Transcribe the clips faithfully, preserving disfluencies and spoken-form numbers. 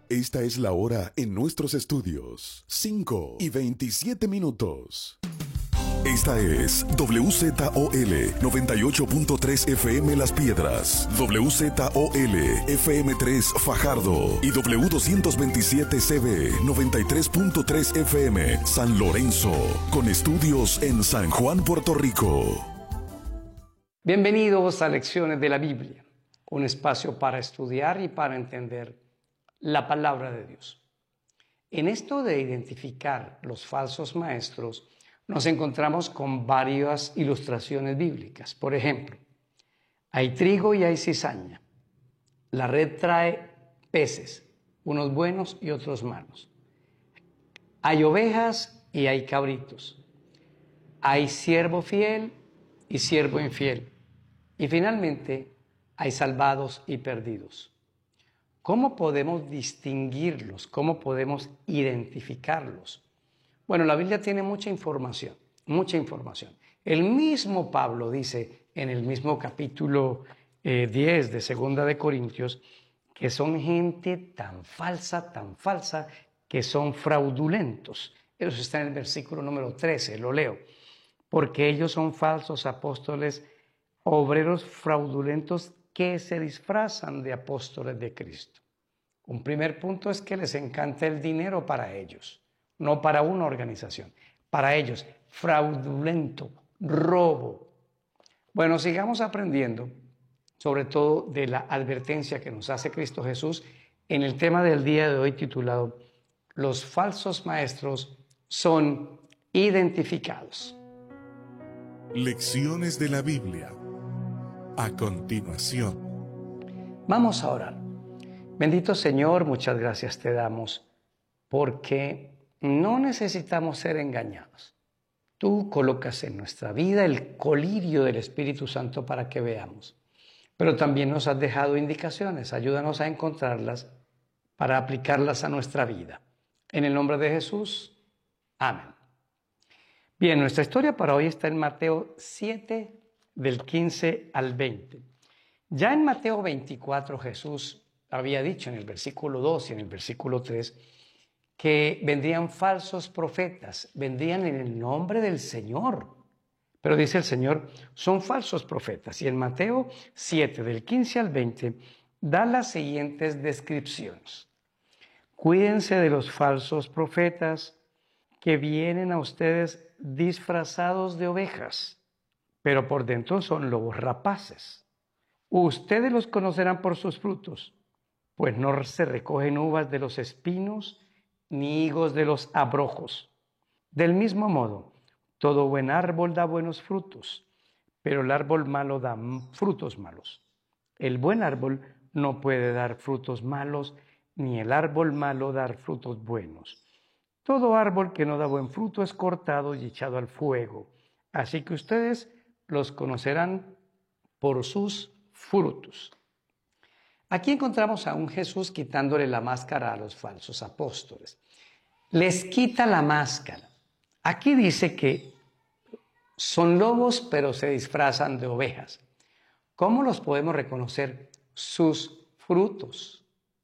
Esta es la hora en nuestros estudios. cinco y veintisiete minutos. Esta es W Z O L noventa y ocho punto tres F M Las Piedras, W Z O L F M tres Fajardo y W doscientos veintisiete C B noventa y tres punto tres F M San Lorenzo, con estudios en San Juan, Puerto Rico. Bienvenidos a Lecciones de la Biblia, un espacio para estudiar y para entender la palabra de Dios. En esto de identificar los falsos maestros, nos encontramos con varias ilustraciones bíblicas. Por ejemplo, hay trigo y hay cizaña. La red trae peces, unos buenos y otros malos. Hay ovejas y hay cabritos. Hay siervo fiel y siervo infiel. Y finalmente, hay salvados y perdidos. ¿Cómo podemos distinguirlos? ¿Cómo podemos identificarlos? Bueno, la Biblia tiene mucha información, mucha información. El mismo Pablo dice en el mismo capítulo eh, diez de Segunda de Corintios que son gente tan falsa, tan falsa, que son fraudulentos. Eso está en el versículo número trece, lo leo. Porque ellos son falsos apóstoles, obreros fraudulentos que se disfrazan de apóstoles de Cristo. Un primer punto es que les encanta el dinero para ellos. No para una organización, para ellos, fraudulento, robo. Bueno, sigamos aprendiendo, sobre todo de la advertencia que nos hace Cristo Jesús en el tema del día de hoy titulado Los falsos maestros son identificados. Lecciones de la Biblia. A continuación. Vamos a orar. Bendito Señor, muchas gracias te damos porque no necesitamos ser engañados. Tú colocas en nuestra vida el colirio del Espíritu Santo para que veamos. Pero también nos has dejado indicaciones. Ayúdanos a encontrarlas para aplicarlas a nuestra vida. En el nombre de Jesús. Amén. Bien, nuestra historia para hoy está en Mateo siete, del quince al veinte. Ya en Mateo veinticuatro Jesús había dicho en el versículo dos y en el versículo tres que vendrían falsos profetas, vendrían en el nombre del Señor. Pero dice el Señor, son falsos profetas. Y en Mateo siete, del quince al veinte, da las siguientes descripciones. Cuídense de los falsos profetas que vienen a ustedes disfrazados de ovejas, pero por dentro son lobos rapaces. Ustedes los conocerán por sus frutos, pues no se recogen uvas de los espinos, ni higos de los abrojos. Del mismo modo, todo buen árbol da buenos frutos, pero el árbol malo da frutos malos. El buen árbol no puede dar frutos malos, ni el árbol malo dar frutos buenos. Todo árbol que no da buen fruto es cortado y echado al fuego. Así que ustedes los conocerán por sus frutos. Aquí encontramos a un Jesús quitándole la máscara a los falsos apóstoles. Les quita la máscara. Aquí dice que son lobos, pero se disfrazan de ovejas. ¿Cómo los podemos reconocer? Sus frutos.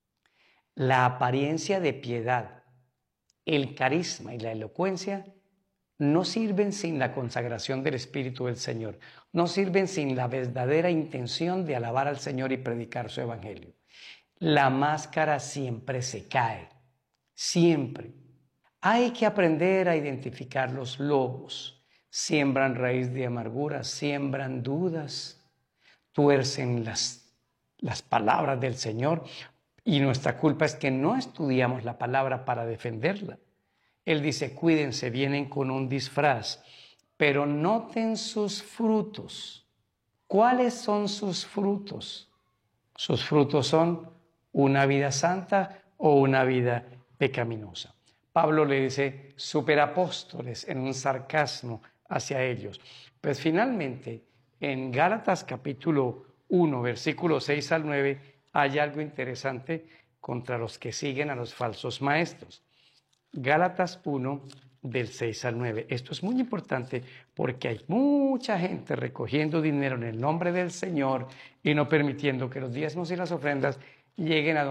La apariencia de piedad, el carisma y la elocuencia no sirven sin la consagración del Espíritu del Señor. No sirven sin la verdadera intención de alabar al Señor y predicar su evangelio. La máscara siempre se cae, siempre. Hay que aprender a identificar los lobos. Siembran raíz de amargura, siembran dudas, tuercen las, las palabras del Señor. Y nuestra culpa es que no estudiamos la palabra para defenderla. Él dice, cuídense, vienen con un disfraz, pero noten sus frutos. ¿Cuáles son sus frutos? Sus frutos son una vida santa o una vida pecaminosa. Pablo le dice superapóstoles en un sarcasmo hacia ellos. Pues finalmente, en Gálatas capítulo uno, versículos seis al nueve, hay algo interesante contra los que siguen a los falsos maestros. Gálatas uno, del seis al nueve. Esto es muy importante porque hay mucha gente recogiendo dinero en el nombre del Señor y no permitiendo que los diezmos y las ofrendas lleguen a